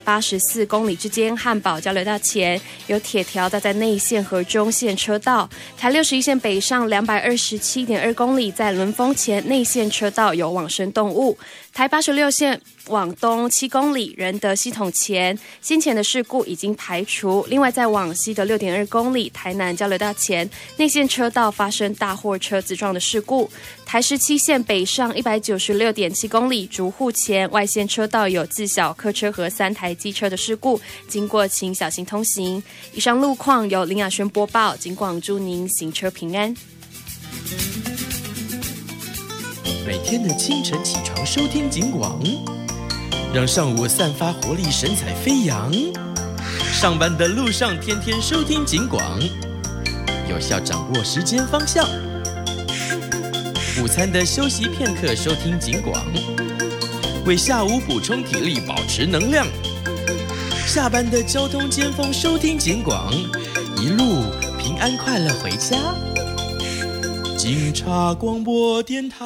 84公里之间，汉宝交流道前有铁条搭在内线和中线车道。台61线北上227.2公里，在轮峰前内线车道有往生动物。台86线往东7公里，仁德系统前先前的事故已经排除。另外，在往西的6.2公里，台南交流道前内线车道发生大货车自撞的事故。台17线北上196.7公里，竹户前外线车道有自小客车和3台机车的事故，经过请小心通行。以上路况由林雅轩播报，警广祝您行车平安。 每天的清晨起床收听警广，让上午散发活力，神采飞扬。上班的路上天天收听警广，有效掌握时间方向。午餐的休息片刻收听警广，为下午补充体力，保持能量。下班的交通尖峰收听警广，一路平安快乐回家。警察广播电台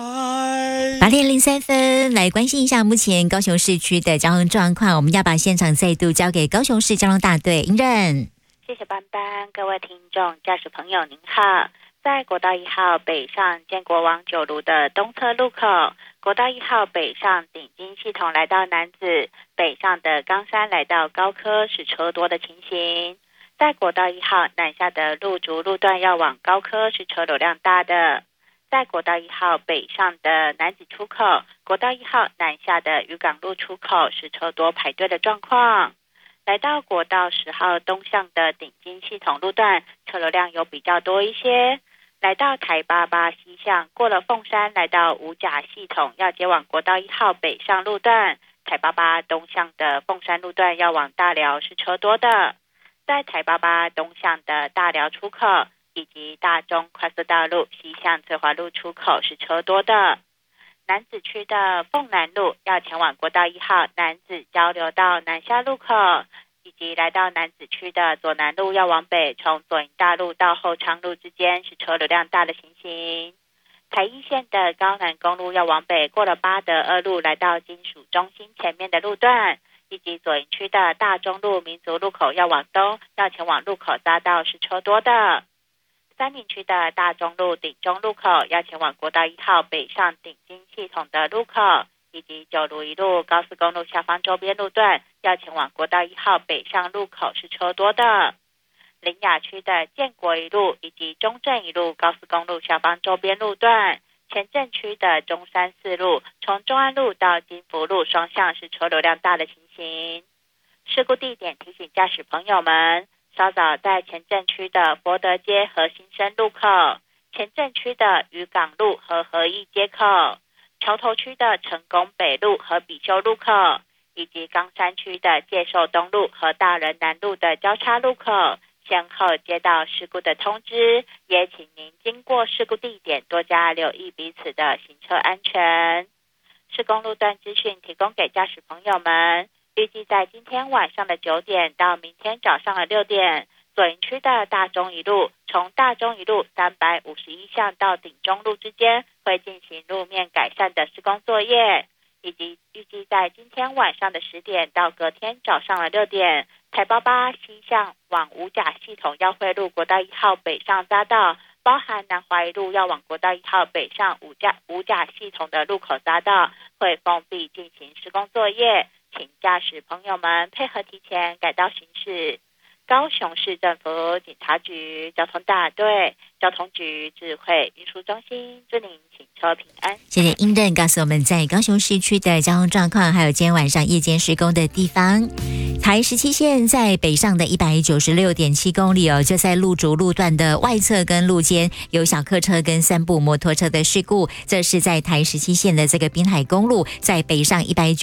8点03分，来关心一下目前高雄市区的交通状况。我们要把现场再度交给高雄市交通大队英任。 谢谢班班，各位听众、驾驶朋友您好。在国道1号北上建国往九如的东侧路口，国道1号北上顶金系统来到楠梓，北上的冈山来到高科是车多的情形。在国道1号南下的路竹路段要往高科是车流量大的。在国道1号北上的楠梓出口，国道1号南下的渔港路出口是车多排队的状况。来到国道10号东向的顶金系统路段，车流量有比较多一些。来到台88西向，过了凤山来到五甲系统要接往国道1号北上路段，台88东向的凤山路段要往大寮是车多的。在台88东向的大寮出口以及大中快速道路西向翠华路出口是车多的。楠梓区的凤南路要前往国道1号楠梓交流道南下路口，以及来到楠梓区的左南路要往北，从左营大路到后昌路之间是车流量大的情形。台一线的高南公路要往北，过了八德二路来到金属中心前面的路段，以及左营区的大中路民族路口要往东，要前往路口匝道是车多的。三林区的大中路顶中路口要前往国道1号北上顶金系统的路口，以及九如一路高速公路下方周边路段要前往国道1号北上路口是车多的。苓雅区的建国一路以及中正一路高速公路下方周边路段，前镇区的中山四路从中安路到金福路双向是车流量大的情形。事故地点提醒驾驶朋友们，稍早在前镇区的佛德街和新生路口，前镇区的渔港路和和义街口，桥头区的成功北路和比修路口，以及冈山区的介寿东路和大人南路的交叉路口，先后接到事故的通知，也请您经过事故地点多加留意彼此的行车安全。施工路段资讯提供给驾驶朋友们，预计在今天晚上的9点到明天早上的6点，左营区的大中一路从大中一路351巷到顶中路之间会进行路面改善的施工作业，以及预计在今天晚上的10点到隔天早上的6点，台88西向往五甲系统要汇路国道1号北上匝道，包含南华一路要往国道1号北上五甲系统的路口匝道会封闭进行施工作业，请驾驶朋友们配合提前改道行驶。高雄市政府警察局交通大队交通局智慧运输中心祝您行车平安。 谢谢英任告诉我们在高雄市区的交通状况，还有今天晚上夜间施工的地方。台17线在北上的196.7公里就在路竹路段的外侧跟路间有小客车跟3部摩托车的事故，这是在台17线的这个滨海公路在北上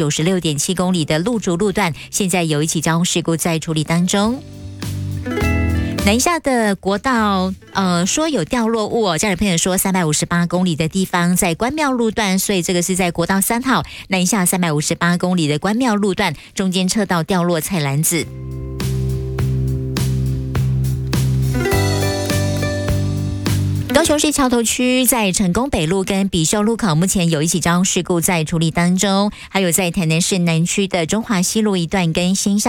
196.7公里的路竹路段，现在有一起交通事故在处理当中。南下的国道说有掉落物驾驶朋友说358公里的地方在关庙路段，所以这个是在国道3号南下358公里的关庙路段中间车道掉落菜篮子。高雄市桥头区在成功北路跟比修路口目前有一起交通事故在处理当中，还有在台南市南区的中华西路一段跟新校